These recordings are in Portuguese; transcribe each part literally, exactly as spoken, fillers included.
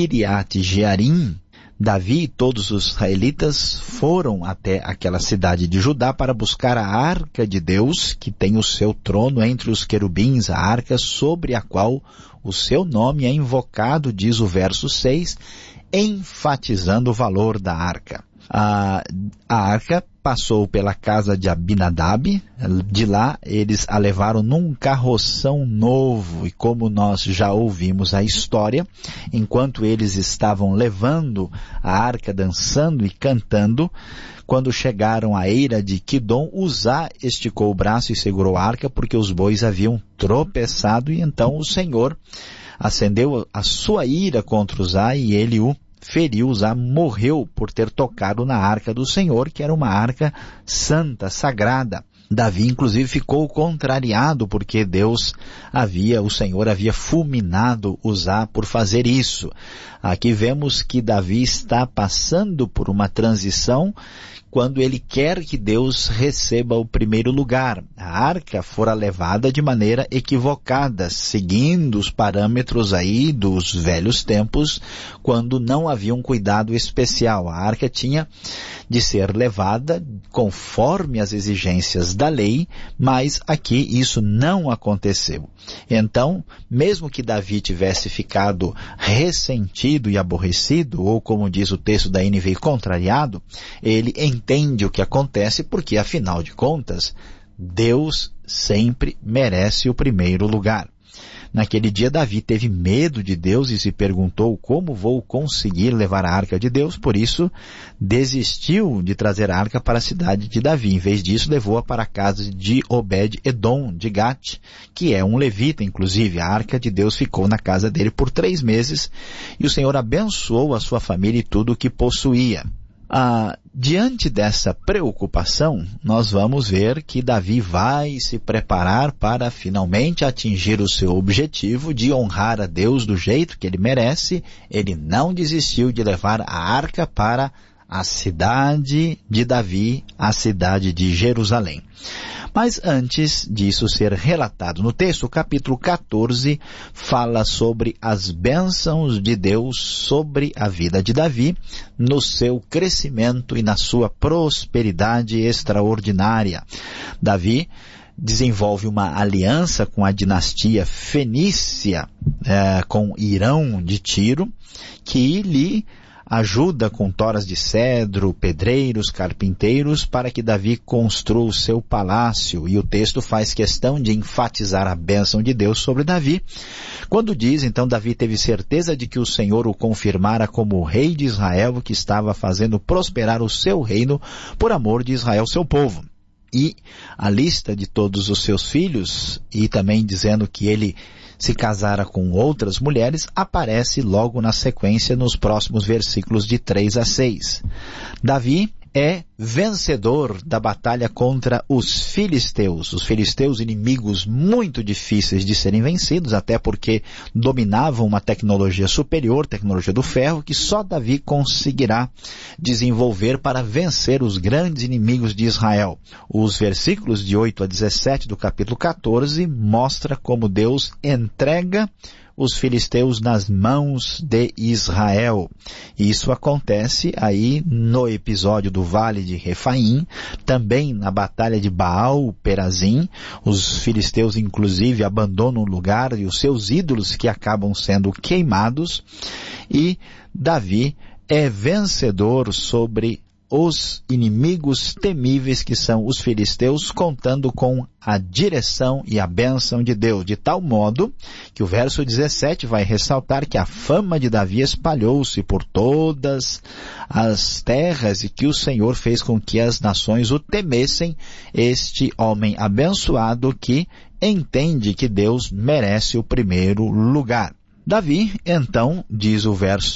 Kiriat Jearim, Davi e todos os israelitas foram até aquela cidade de Judá para buscar a arca de Deus, que tem o seu trono entre os querubins, a arca sobre a qual o seu nome é invocado, diz o verso seis, enfatizando o valor da arca. A, a arca passou pela casa de Abinadab, de lá eles a levaram num carroção novo, e como nós já ouvimos a história, enquanto eles estavam levando a arca, dançando e cantando, quando chegaram à eira de Quidom, Uzá esticou o braço e segurou a arca, porque os bois haviam tropeçado, e então o Senhor acendeu a sua ira contra Uzá, e ele o feriu. Uzá morreu por ter tocado na arca do Senhor, que era uma arca santa, sagrada. Davi, inclusive, ficou contrariado porque Deus havia, o Senhor havia fulminado Uzá por fazer isso. Aqui vemos que Davi está passando por uma transição quando ele quer que Deus receba o primeiro lugar. A arca fora levada de maneira equivocada, seguindo os parâmetros aí dos velhos tempos, quando não havia um cuidado especial. A arca tinha de ser levada conforme as exigências da lei, mas aqui isso não aconteceu. Então, mesmo que Davi tivesse ficado ressentido e aborrecido, ou como diz o texto da N V I, contrariado, ele entende o que acontece porque, afinal de contas, Deus sempre merece o primeiro lugar. Naquele dia, Davi teve medo de Deus e se perguntou: como vou conseguir levar a arca de Deus? Por isso, desistiu de trazer a arca para a cidade de Davi. Em vez disso, levou-a para a casa de Obed-Edom, de Gate, que é um levita, inclusive. A arca de Deus ficou na casa dele por três meses e o Senhor abençoou a sua família e tudo o que possuía. Ah, diante dessa preocupação, nós vamos ver que Davi vai se preparar para finalmente atingir o seu objetivo de honrar a Deus do jeito que ele merece. Ele não desistiu de levar a arca para a cidade de Davi, a cidade de Jerusalém. Mas antes disso ser relatado no texto, o capítulo quatorze fala sobre as bênçãos de Deus sobre a vida de Davi, no seu crescimento e na sua prosperidade extraordinária. Davi desenvolve uma aliança com a dinastia fenícia, é, com Irão de Tiro, que lhe ajuda com toras de cedro, pedreiros, carpinteiros, para que Davi construa o seu palácio. E o texto faz questão de enfatizar a bênção de Deus sobre Davi, quando diz: então Davi teve certeza de que o Senhor o confirmara como o rei de Israel, que estava fazendo prosperar o seu reino por amor de Israel, seu povo. E a lista de todos os seus filhos, e também dizendo que ele se casara com outras mulheres, aparece logo na sequência nos próximos versículos de três a seis. Davi é vencedor da batalha contra os filisteus. Os filisteus, inimigos muito difíceis de serem vencidos, até porque dominavam uma tecnologia superior, tecnologia do ferro, que só Davi conseguirá desenvolver para vencer os grandes inimigos de Israel. Os versículos de oito a dezessete do capítulo quatorze mostra como Deus entrega os filisteus nas mãos de Israel. Isso acontece aí no episódio do Vale de Refaim, também na batalha de Baal-Perazim. Os filisteus inclusive abandonam o lugar e os seus ídolos que acabam sendo queimados, e Davi é vencedor sobre os inimigos temíveis que são os filisteus, contando com a direção e a bênção de Deus, de tal modo que o verso dezessete vai ressaltar que a fama de Davi espalhou-se por todas as terras e que o Senhor fez com que as nações o temessem, este homem abençoado que entende que Deus merece o primeiro lugar. Davi, então, diz o verso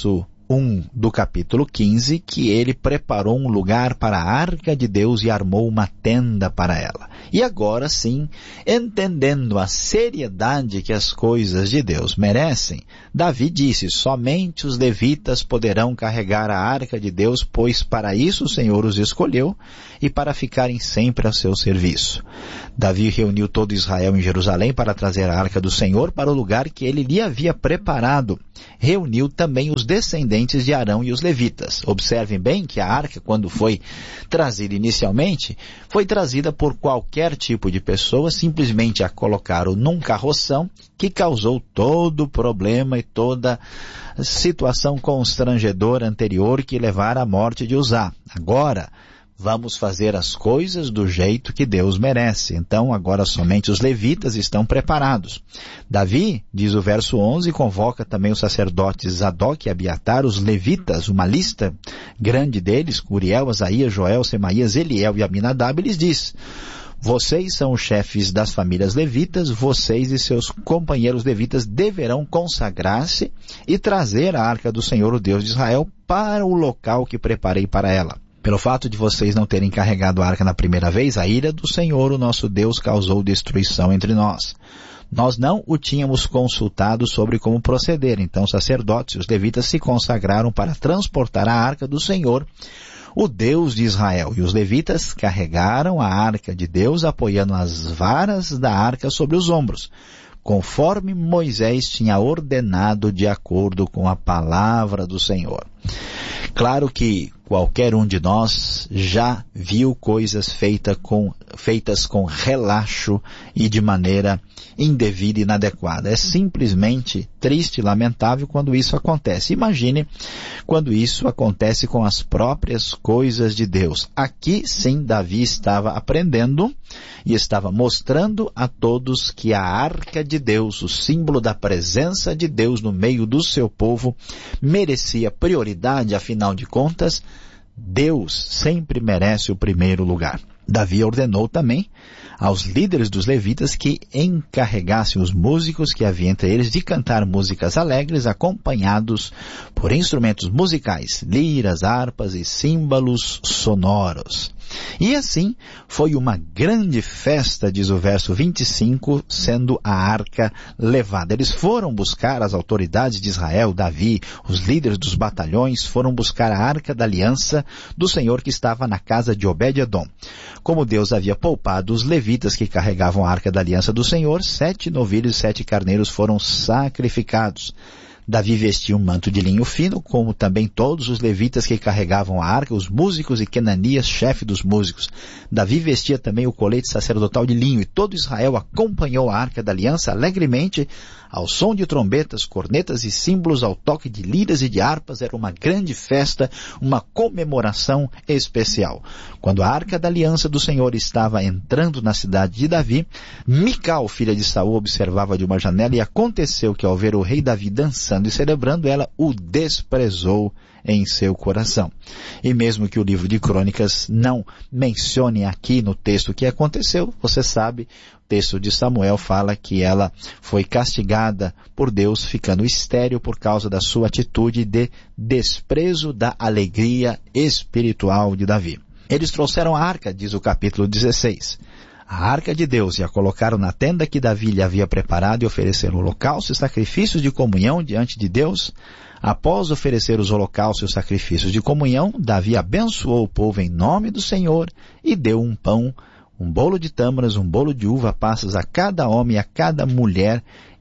um do capítulo quinze, que ele preparou um lugar para a arca de Deus e armou uma tenda para ela. E agora sim, entendendo a seriedade que as coisas de Deus merecem, Davi disse: somente os levitas poderão carregar a arca de Deus, pois para isso o Senhor os escolheu e para ficarem sempre a seu serviço. Davi reuniu todo Israel em Jerusalém para trazer a arca do Senhor para o lugar que ele lhe havia preparado. Reuniu também os descendentes de Arão e os levitas. Observem bem que a arca, quando foi trazida inicialmente, foi trazida por qualquer tipo de pessoa, simplesmente a colocaram num carroção, que causou todo o problema e toda situação constrangedora anterior que levara à morte de Uzá. Agora, vamos fazer as coisas do jeito que Deus merece. Então, agora somente os levitas estão preparados. Davi, diz o verso onze, convoca também os sacerdotes Zadok e Abiatar, os levitas, uma lista grande deles, Uriel, Asaías, Joel, Semaías, Eliel e Aminadab, lhes diz: vocês são os chefes das famílias levitas, vocês e seus companheiros levitas deverão consagrar-se e trazer a arca do Senhor, o Deus de Israel, para o local que preparei para ela. Pelo fato de vocês não terem carregado a arca na primeira vez, a ira do Senhor, o nosso Deus, causou destruição entre nós. Nós não o tínhamos consultado sobre como proceder. Então os sacerdotes e os levitas se consagraram para transportar a arca do Senhor, o Deus de Israel. E os levitas carregaram a arca de Deus, apoiando as varas da arca sobre os ombros, conforme Moisés tinha ordenado de acordo com a palavra do Senhor. Claro que qualquer um de nós já viu coisas feita com, feitas com relaxo e de maneira indevida e inadequada. É simplesmente triste e lamentável quando isso acontece. Imagine quando isso acontece com as próprias coisas de Deus. Aqui sim Davi estava aprendendo e estava mostrando a todos que a arca de Deus, o símbolo da presença de Deus no meio do seu povo, merecia prioridade. Afinal de contas, Deus sempre merece o primeiro lugar. Davi ordenou também aos líderes dos levitas que encarregassem os músicos que havia entre eles de cantar músicas alegres acompanhados por instrumentos musicais, liras, harpas e símbolos sonoros. E assim foi uma grande festa, diz o verso vinte e cinco, sendo a arca levada. Eles foram buscar, as autoridades de Israel, Davi, os líderes dos batalhões, foram buscar a arca da aliança do Senhor que estava na casa de Obed-edom. Como Deus havia poupado os levitas que carregavam a arca da aliança do Senhor, sete novilhos e sete carneiros foram sacrificados. Davi vestia um manto de linho fino, como também todos os levitas que carregavam a arca, os músicos e Quenanias, chefe dos músicos. Davi vestia também o colete sacerdotal de linho, e todo Israel acompanhou a arca da aliança alegremente, ao som de trombetas, cornetas e símbolos, ao toque de liras e de harpas. Era uma grande festa, uma comemoração especial. Quando a arca da aliança do Senhor estava entrando na cidade de Davi, Mical, filha de Saul, observava de uma janela, e aconteceu que ao ver o rei Davi dançando e celebrando, ela o desprezou em seu coração. E mesmo que o livro de Crônicas não mencione aqui no texto o que aconteceu, você sabe, o texto de Samuel fala que ela foi castigada por Deus, ficando estéril por causa da sua atitude de desprezo da alegria espiritual de Davi. Eles trouxeram a arca, diz o capítulo dezesseis. A arca de Deus, e a colocaram na tenda que Davi lhe havia preparado, e ofereceram holocausto e sacrifícios de comunhão diante de Deus. Após oferecer os holocaustos e os sacrifícios de comunhão, Davi abençoou o povo em nome do Senhor e deu um pão, um bolo de tâmaras, um bolo de uva passas a cada homem e a cada mulher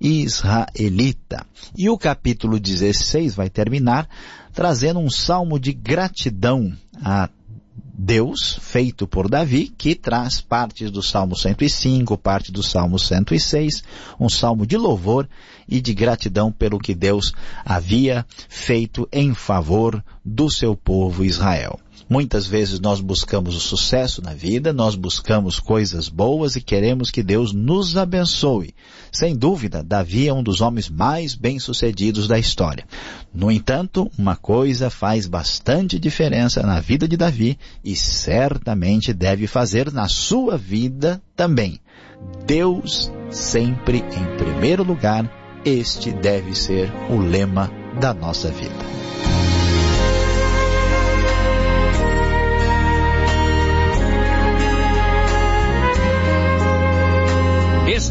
israelita. E o capítulo dezesseis vai terminar trazendo um salmo de gratidão a Deus, feito por Davi, que traz partes do Salmo cento e cinco, parte do Salmo cento e seis, um salmo de louvor e de gratidão pelo que Deus havia feito em favor do seu povo Israel. Muitas vezes nós buscamos o sucesso na vida, nós buscamos coisas boas e queremos que Deus nos abençoe. Sem dúvida, Davi é um dos homens mais bem-sucedidos da história. No entanto, uma coisa faz bastante diferença na vida de Davi e certamente deve fazer na sua vida também. Deus sempre em primeiro lugar, este deve ser o lema da nossa vida.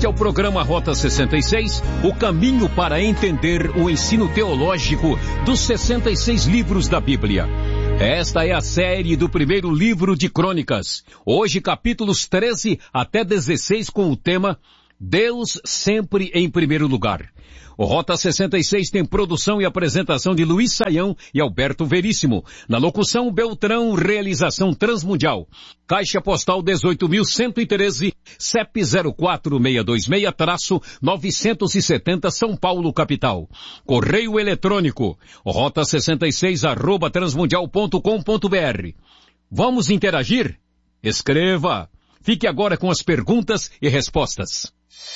Este é o programa Rota sessenta e seis, o caminho para entender o ensino teológico dos sessenta e seis livros da Bíblia. Esta é a série do primeiro livro de Crônicas. Hoje, capítulos treze até dezesseis, com o tema Deus sempre em primeiro lugar. O Rota sessenta e seis tem produção e apresentação de Luiz Saião e Alberto Veríssimo. Na locução, Beltrão, realização Transmundial. Caixa postal dezoito mil cento e treze, C E P zero quatro seis dois seis, novecentos e setenta, São Paulo, capital. Correio eletrônico, rota sessenta e seis, arroba transmundial ponto com ponto br. Vamos interagir? Escreva! Fique agora com as perguntas e respostas.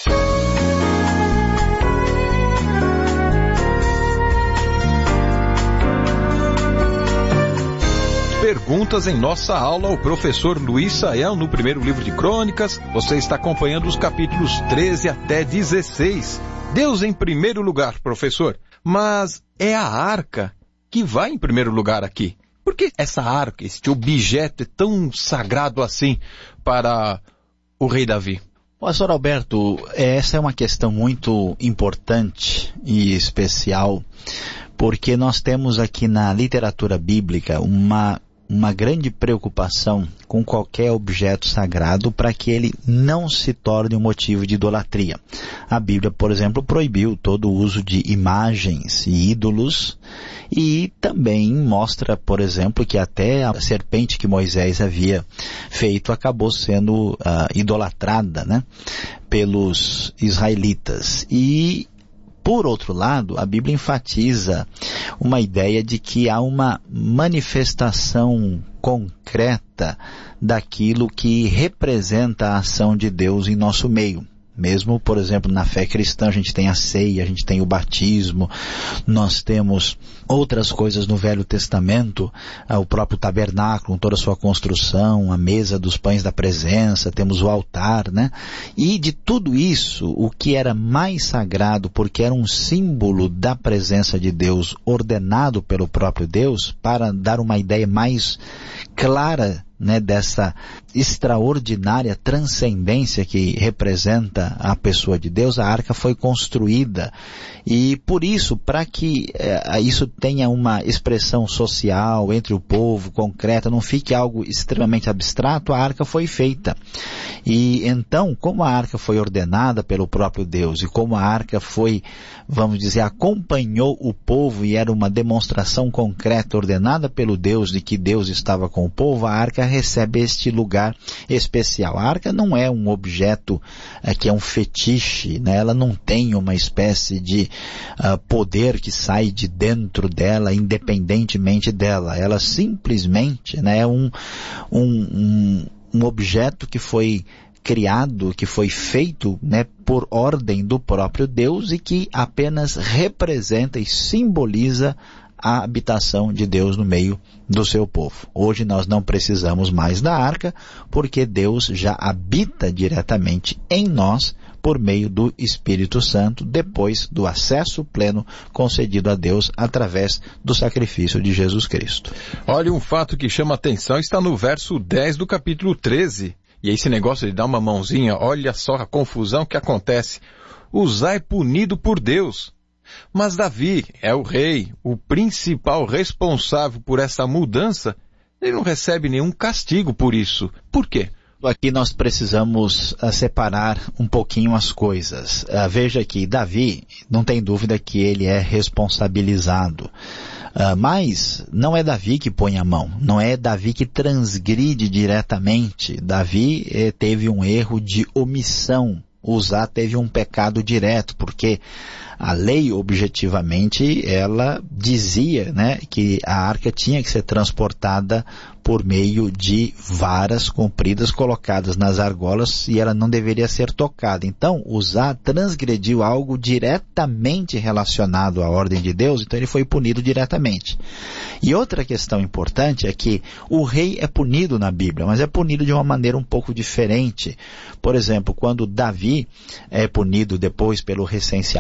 Perguntas em nossa aula ao professor Luiz Saião no primeiro livro de Crônicas. Você está acompanhando os capítulos treze até dezesseis. Deus em primeiro lugar, professor. Mas é a arca que vai em primeiro lugar aqui. Por que essa arca, este objeto é tão sagrado assim para o rei Davi? Pastor Alberto, essa é uma questão muito importante e especial, porque nós temos aqui na literatura bíblica uma, uma grande preocupação com qualquer objeto sagrado para que ele não se torne um motivo de idolatria. A Bíblia, por exemplo, proibiu todo o uso de imagens e ídolos, e também mostra, por exemplo, que até a serpente que Moisés havia feito acabou sendo uh, idolatrada, né, pelos israelitas. E, por outro lado, a Bíblia enfatiza uma ideia de que há uma manifestação concreta daquilo que representa a ação de Deus em nosso meio. Mesmo, por exemplo, na fé cristã, a gente tem a ceia, a gente tem o batismo, nós temos outras coisas no Velho Testamento, o próprio tabernáculo, toda a sua construção, a mesa dos pães da presença, temos o altar, né? E de tudo isso, o que era mais sagrado, porque era um símbolo da presença de Deus, ordenado pelo próprio Deus, para dar uma ideia mais clara, né, dessa extraordinária transcendência que representa a pessoa de Deus, a arca foi construída. E por isso, para que eh, isso tenha uma expressão social entre o povo, concreta, não fique algo extremamente abstrato, a arca foi feita. E então, como a arca foi ordenada pelo próprio Deus, e como a arca foi, vamos dizer, acompanhou o povo e era uma demonstração concreta ordenada pelo Deus de que Deus estava com o povo, a arca recebe este lugar especial. A arca não é um objeto é, que é um fetiche, né? Ela não tem uma espécie de uh, poder que sai de dentro dela, independentemente dela. Ela simplesmente, né, é um, um, um, um objeto que foi criado, que foi feito, né, por ordem do próprio Deus e que apenas representa e simboliza a habitação de Deus no meio do seu povo. Hoje nós não precisamos mais da arca, porque Deus já habita diretamente em nós por meio do Espírito Santo, depois do acesso pleno concedido a Deus através do sacrifício de Jesus Cristo. Olha, um fato que chama atenção está no verso dez do capítulo treze. E esse negócio de dar uma mãozinha, olha só a confusão que acontece. Uzá é punido por Deus. Mas Davi é o rei, o principal responsável por essa mudança. Ele não recebe nenhum castigo por isso. Por quê? Aqui nós precisamos uh, separar um pouquinho as coisas. Uh, veja que Davi, não tem dúvida que ele é responsabilizado. Uh, mas não é Davi que põe a mão, não é Davi que transgride diretamente. Davi eh, teve um erro de omissão. Uzá teve um pecado direto, porque a lei, objetivamente, ela dizia, né, que a arca tinha que ser transportada por meio de varas compridas colocadas nas argolas e ela não deveria ser tocada. Então, Uzá transgrediu algo diretamente relacionado à ordem de Deus, então ele foi punido diretamente. E outra questão importante é que o rei é punido na Bíblia, mas é punido de uma maneira um pouco diferente. Por exemplo, quando Davi é punido depois pelo recenseamento,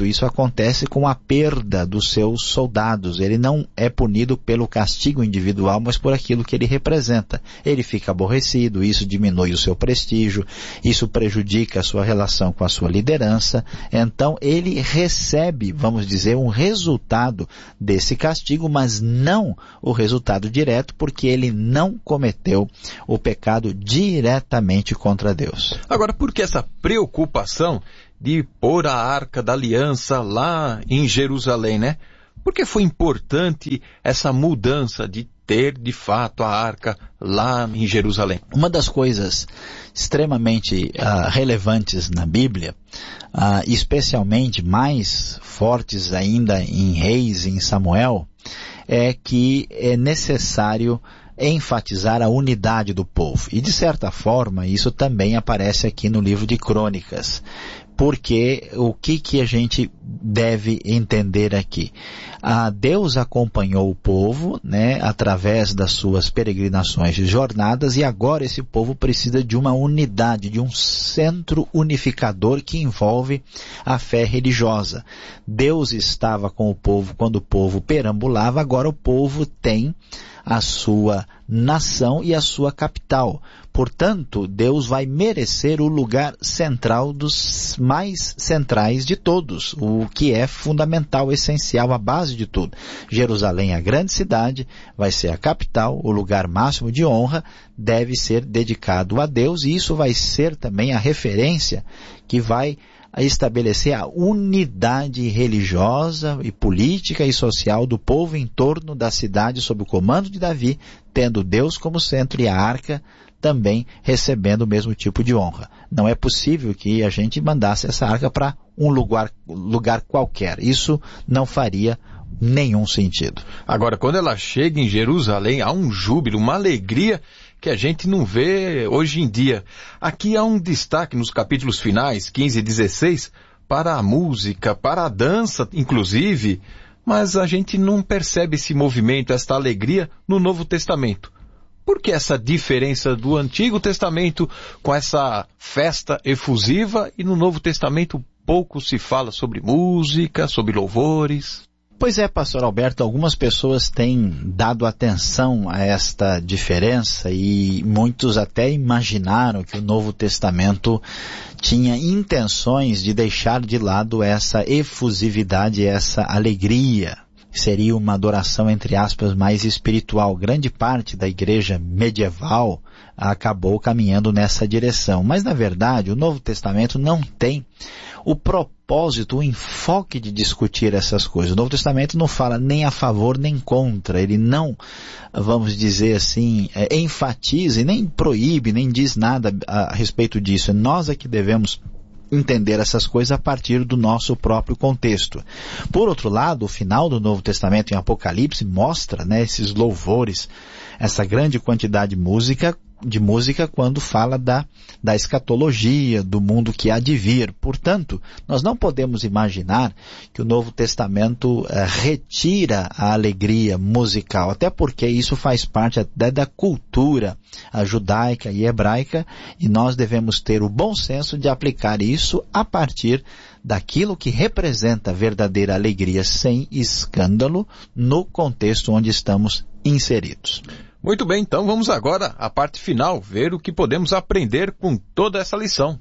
isso acontece com a perda dos seus soldados. Ele não é punido pelo castigo individual, mas por aquilo que ele representa. Ele fica aborrecido, isso diminui o seu prestígio, isso prejudica a sua relação com a sua liderança. Então ele recebe, vamos dizer, um resultado desse castigo, mas não o resultado direto, porque ele não cometeu o pecado diretamente contra Deus. Agora, por que essa preocupação de pôr a Arca da Aliança lá em Jerusalém, né? Por que foi importante essa mudança de ter, de fato, a Arca lá em Jerusalém? Uma das coisas extremamente uh, relevantes na Bíblia, uh, especialmente mais fortes ainda em Reis e em Samuel, é que é necessário enfatizar a unidade do povo. E, de certa forma, isso também aparece aqui no livro de Crônicas. Porque o que, que a gente deve entender aqui? Ah, Deus acompanhou o povo, né, através das suas peregrinações e jornadas, e agora esse povo precisa de uma unidade, de um centro unificador que envolve a fé religiosa. Deus estava com o povo quando o povo perambulava, agora o povo tem a sua nação e a sua capital. Portanto, Deus vai merecer o lugar central dos mais centrais de todos, o que é fundamental, essencial, a base de tudo. Jerusalém, a grande cidade, vai ser a capital, o lugar máximo de honra, deve ser dedicado a Deus, e isso vai ser também a referência que vai a estabelecer a unidade religiosa e política e social do povo em torno da cidade sob o comando de Davi, tendo Deus como centro e a arca também recebendo o mesmo tipo de honra. Não é possível que a gente mandasse essa arca para um lugar, lugar qualquer. Isso não faria nenhum sentido. Agora, quando ela chega em Jerusalém, há um júbilo, uma alegria que a gente não vê hoje em dia. Aqui há um destaque nos capítulos finais, quinze e dezesseis, para a música, para a dança, inclusive, mas a gente não percebe esse movimento, esta alegria no Novo Testamento. Por que essa diferença do Antigo Testamento com essa festa efusiva e no Novo Testamento pouco se fala sobre música, sobre louvores? Pois é, pastor Alberto, algumas pessoas têm dado atenção a esta diferença e muitos até imaginaram que o Novo Testamento tinha intenções de deixar de lado essa efusividade, essa alegria. Seria uma adoração, entre aspas, mais espiritual. Grande parte da igreja medieval acabou caminhando nessa direção. Mas, na verdade, o Novo Testamento não tem o propósito, o enfoque de discutir essas coisas. O Novo Testamento não fala nem a favor nem contra. Ele não, vamos dizer assim, é, enfatiza e nem proíbe, nem diz nada a, a respeito disso. Nós é que devemos entender essas coisas a partir do nosso próprio contexto. Por outro lado, o final do Novo Testamento em Apocalipse mostra, né, esses louvores, essa grande quantidade de música, de música quando fala da, da escatologia, do mundo que há de vir. Portanto, nós não podemos imaginar que o Novo Testamento eh, retira a alegria musical, até porque isso faz parte até da cultura a judaica e hebraica, e nós devemos ter o bom senso de aplicar isso a partir daquilo que representa a verdadeira alegria sem escândalo no contexto onde estamos inseridos. Muito bem, então vamos agora à parte final, ver o que podemos aprender com toda essa lição.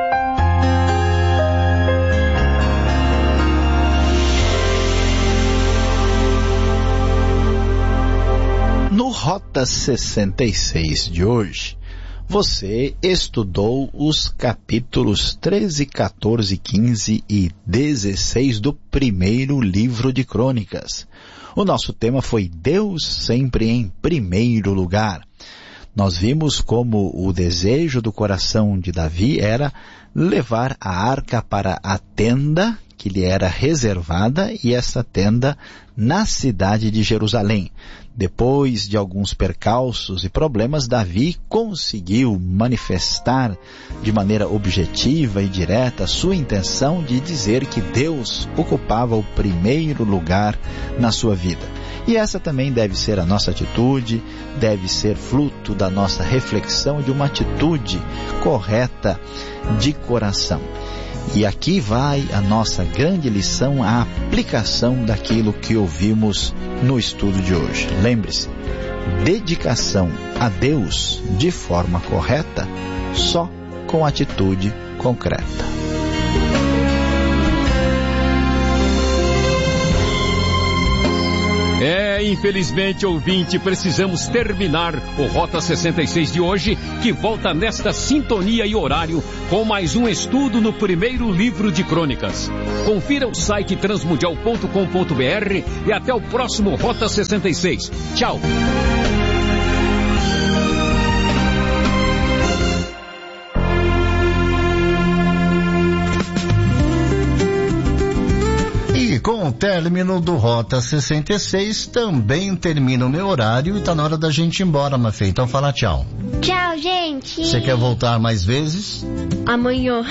No Rota sessenta e seis de hoje, você estudou os capítulos treze, quatorze, quinze e dezesseis do primeiro livro de Crônicas. O nosso tema foi Deus sempre em primeiro lugar. Nós vimos como o desejo do coração de Davi era levar a arca para a tenda que lhe era reservada, e essa tenda na cidade de Jerusalém. Depois de alguns percalços e problemas, Davi conseguiu manifestar de maneira objetiva e direta a sua intenção de dizer que Deus ocupava o primeiro lugar na sua vida. E essa também deve ser a nossa atitude, deve ser fruto da nossa reflexão de uma atitude correta de coração. E aqui vai a nossa grande lição, a aplicação daquilo que ouvimos no estudo de hoje. Lembre-se, dedicação a Deus de forma correta, só com atitude concreta. É, infelizmente, ouvinte, precisamos terminar o Rota sessenta e seis de hoje, que volta nesta sintonia e horário com mais um estudo no primeiro livro de Crônicas. Confira o site transmundial ponto com ponto br e até o próximo Rota sessenta e seis. Tchau! Com o término do Rota sessenta e seis, também termina o meu horário e tá na hora da gente ir embora, Mafê. Então fala tchau. Tchau, gente. Você quer voltar mais vezes? Amanhã.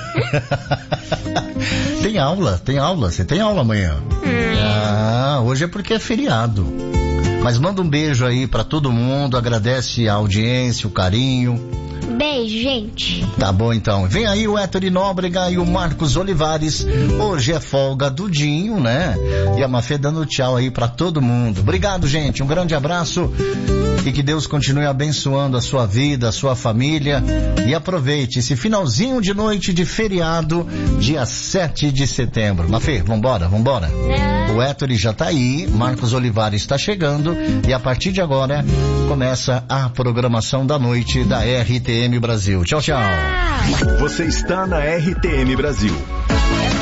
Tem aula, tem aula. Você tem aula amanhã? Hum. Ah, hoje é porque é feriado. Mas manda um beijo aí pra todo mundo, agradece a audiência, o carinho. Beijo, gente. Tá bom, então. Vem aí o Héctor Nóbrega e o Marcos Olivares. Hoje é folga do Dinho, né? E a Mafê dando tchau aí pra todo mundo. Obrigado, gente. Um grande abraço. E que Deus continue abençoando a sua vida, a sua família. E aproveite esse finalzinho de noite de feriado, dia sete de setembro. Mafê, vambora, vambora. O Héctor já tá aí, Marcos Olivares está chegando. E a partir de agora, começa a programação da noite da R T M Brasil. Tchau, tchau. Você está na R T M Brasil.